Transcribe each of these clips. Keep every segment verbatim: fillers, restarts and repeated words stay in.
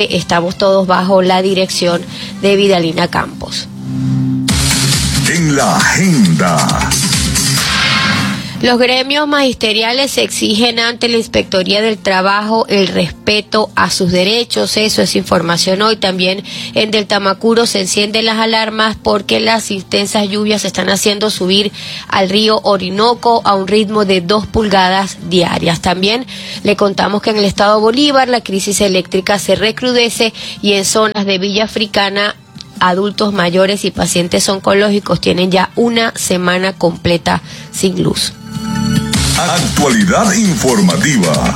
estamos todos bajo la dirección de Vidalina Campos. En la agenda. Los gremios magisteriales exigen ante la Inspectoría del Trabajo el respeto a sus derechos. Eso es información hoy. También en Del Tamacuro se encienden las alarmas porque las intensas lluvias están haciendo subir al río Orinoco a un ritmo de dos pulgadas diarias. También le contamos que en el estado Bolívar la crisis eléctrica se recrudece y en zonas de Villa Africana adultos mayores y pacientes oncológicos tienen ya una semana completa sin luz. Actualidad informativa.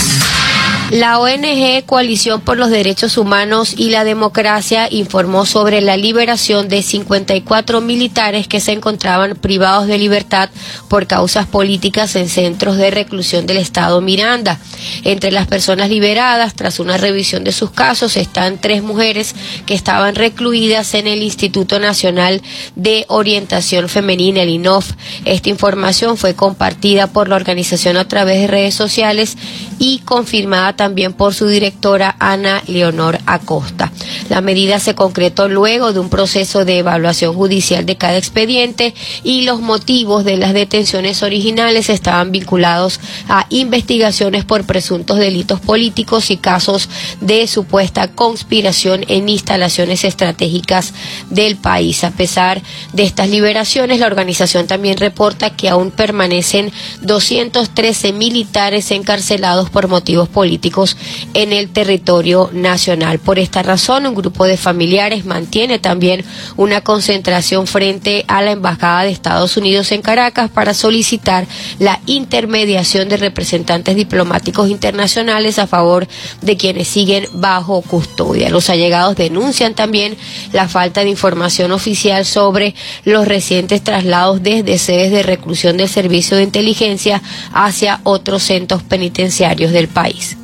La O N G Coalición por los Derechos Humanos y la Democracia informó sobre la liberación de cincuenta y cuatro militares que se encontraban privados de libertad por causas políticas en centros de reclusión del estado Miranda. Entre las personas liberadas, tras una revisión de sus casos, están tres mujeres que estaban recluidas en el Instituto Nacional de Orientación Femenina, el I N O F. Esta información fue compartida por la organización a través de redes sociales y confirmada también por su directora Ana Leonor Acosta. La medida se concretó luego de un proceso de evaluación judicial de cada expediente y los motivos de las detenciones originales estaban vinculados a investigaciones por presuntos delitos políticos y casos de supuesta conspiración en instalaciones estratégicas del país. A pesar de estas liberaciones, la organización también reporta que aún permanecen doscientos trece militares encarcelados por motivos políticos en el territorio nacional. Por esta razón, un grupo de familiares mantiene también una concentración frente a la Embajada de Estados Unidos en Caracas para solicitar la intermediación de representantes diplomáticos internacionales a favor de quienes siguen bajo custodia. Los allegados denuncian también la falta de información oficial sobre los recientes traslados desde sedes de reclusión del Servicio de Inteligencia hacia otros centros penitenciarios del país.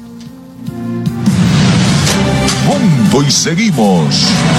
Punto y seguimos.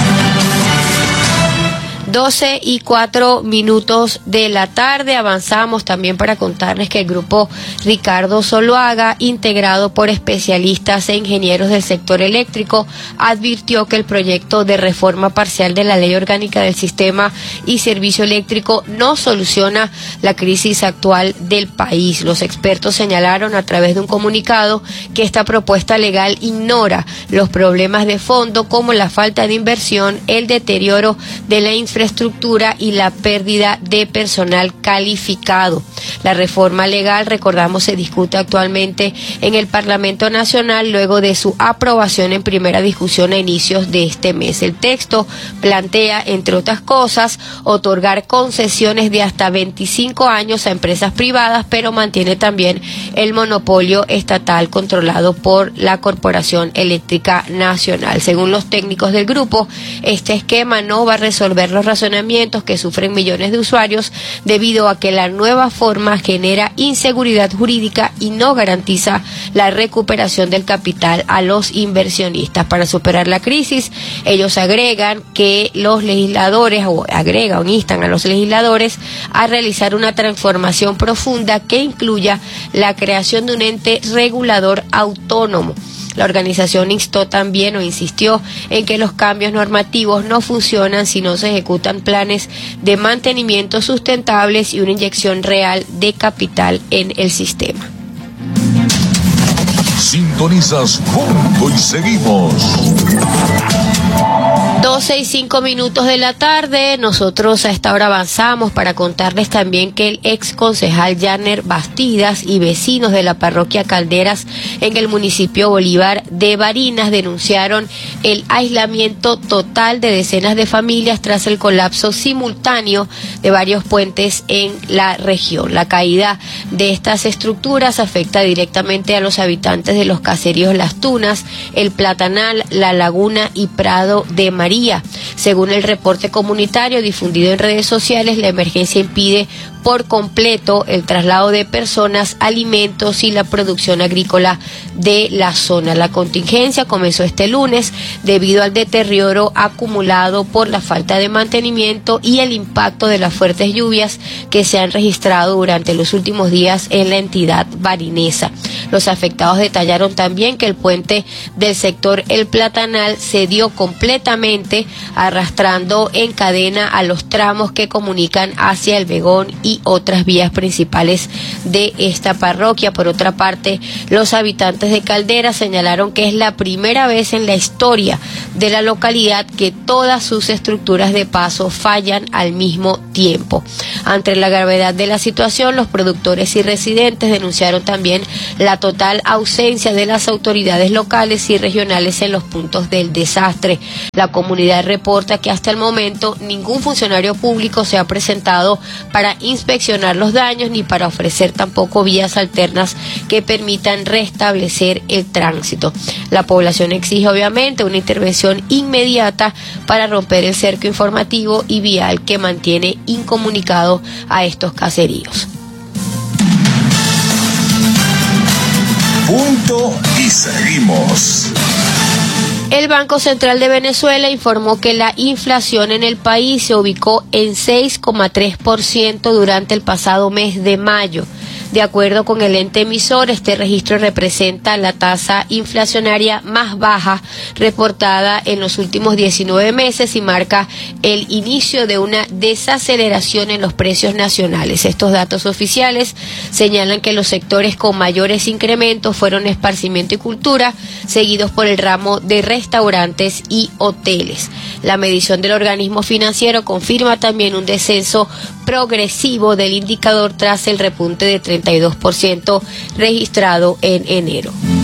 doce y cuatro minutos de la tarde. Avanzamos también para contarles que el grupo Ricardo Zuluaga, integrado por especialistas e ingenieros del sector eléctrico, advirtió que el proyecto de reforma parcial de la Ley Orgánica del Sistema y Servicio Eléctrico no soluciona la crisis actual del país. Los expertos señalaron a través de un comunicado que esta propuesta legal ignora los problemas de fondo como la falta de inversión, el deterioro de la infraestructura infraestructura y la pérdida de personal calificado. La reforma legal, recordamos, se discute actualmente en el Parlamento Nacional luego de su aprobación en primera discusión a inicios de este mes. El texto plantea, entre otras cosas, otorgar concesiones de hasta veinticinco años a empresas privadas, pero mantiene también el monopolio estatal controlado por la Corporación Eléctrica Nacional. Según los técnicos del grupo, este esquema no va a resolver los razonamientos que sufren millones de usuarios debido a que la nueva forma genera inseguridad jurídica y no garantiza la recuperación del capital a los inversionistas. Para superar la crisis, ellos agregan que los legisladores, o agregan o instan a los legisladores a realizar una transformación profunda que incluya la creación de un ente regulador autónomo. La organización instó también o insistió en que los cambios normativos no funcionan si no se ejecutan planes de mantenimiento sustentables y una inyección real de capital en el sistema. Sintonizas Punto y Seguimos. doce y cinco minutos de la tarde, nosotros a esta hora avanzamos para contarles también que el ex concejal Yarner Bastidas y vecinos de la parroquia Calderas en el municipio Bolívar de Barinas denunciaron el aislamiento total de decenas de familias tras el colapso simultáneo de varios puentes en la región. La caída de estas estructuras afecta directamente a los habitantes de los caseríos Las Tunas, El Platanal, La Laguna y Prado de María. Según el reporte comunitario difundido en redes sociales, la emergencia impide por completo el traslado de personas, alimentos y la producción agrícola de la zona. La contingencia comenzó este lunes debido al deterioro acumulado por la falta de mantenimiento y el impacto de las fuertes lluvias que se han registrado durante los últimos días en la entidad barinesa. Los afectados detallaron también que el puente del sector El Platanal cedió completamente, arrastrando en cadena a los tramos que comunican hacia El Vegón y otras vías principales de esta parroquia. Por otra parte, los habitantes de Caldera señalaron que es la primera vez en la historia de la localidad que todas sus estructuras de paso fallan al mismo tiempo. Ante la gravedad de la situación, los productores y residentes denunciaron también la total ausencia de las autoridades locales y regionales en los puntos del desastre. La comunidad reporta que hasta el momento ningún funcionario público se ha presentado para inspeccionar los daños ni para ofrecer tampoco vías alternas que permitan restablecer el tránsito. La población exige obviamente una intervención inmediata para romper el cerco informativo y vial que mantiene incomunicado a estos caseríos. Punto y seguimos. El Banco Central de Venezuela informó que la inflación en el país se ubicó en seis coma tres por ciento durante el pasado mes de mayo. De acuerdo con el ente emisor, este registro representa la tasa inflacionaria más baja reportada en los últimos diecinueve meses y marca el inicio de una desaceleración en los precios nacionales. Estos datos oficiales señalan que los sectores con mayores incrementos fueron esparcimiento y cultura, seguidos por el ramo de restaurantes y hoteles. La medición del organismo financiero confirma también un descenso progresivo del indicador tras el repunte de treinta y dos por ciento registrado en enero.